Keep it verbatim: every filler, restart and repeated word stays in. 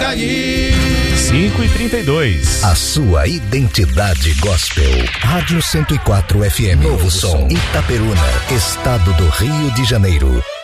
aí. cinco e trinta e dois. A sua identidade gospel. Rádio cento e quatro F M. Novo Som. Itaperuna, estado do Rio de Janeiro.